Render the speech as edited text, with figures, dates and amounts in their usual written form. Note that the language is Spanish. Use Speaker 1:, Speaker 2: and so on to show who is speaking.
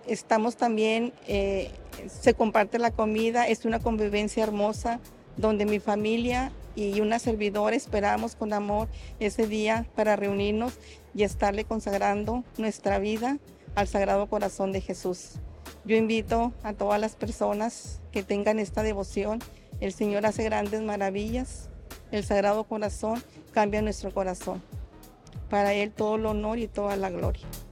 Speaker 1: estamos también, se comparte la comida, es una convivencia hermosa donde mi familia y una servidora esperamos con amor ese día para reunirnos y estarle consagrando nuestra vida al Sagrado Corazón de Jesús. Yo invito a todas las personas que tengan esta devoción. El Señor hace grandes maravillas. El Sagrado Corazón cambia nuestro corazón. Para Él todo el honor y toda la gloria.